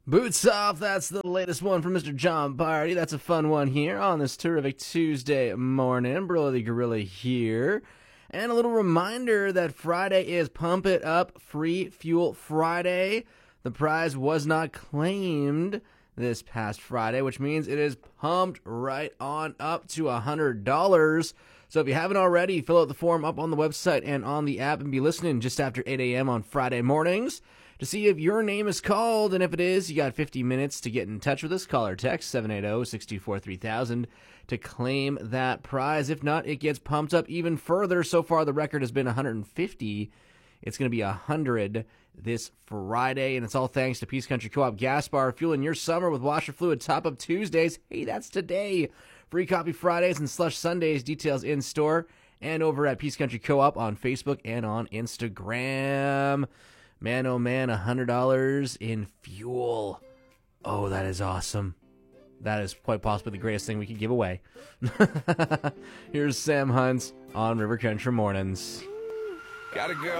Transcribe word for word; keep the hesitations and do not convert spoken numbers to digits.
Boots off, that's the latest one from Mister John Party. That's a fun one here on this terrific Tuesday morning. Brillo the Gorilla here. And a little reminder that Friday is Pump It Up Free Fuel Friday. The prize was not claimed this past Friday, which means it is pumped right on up to one hundred dollars. So if you haven't already, fill out the form up on the website and on the app and be listening just after eight a.m. on Friday mornings to see if your name is called. And if it is, you got fifty minutes to get in touch with us. Call or text seven eight zero, six two four, three thousand to claim that prize. If not, it gets pumped up even further. So far, the record has been one hundred fifty. It's going to be one hundred this Friday, and it's all thanks to Peace Country Co-op Gas Bar, fueling your summer with washer fluid top-up Tuesdays. Hey, that's today. Free Coffee Fridays and Slush Sundays. Details in store and over at Peace Country Co-op on Facebook and on Instagram. Man, oh man, one hundred dollars in fuel. Oh, that is awesome. That is quite possibly the greatest thing we could give away. Here's Sam Hunt on River Country Mornings. Gotta go.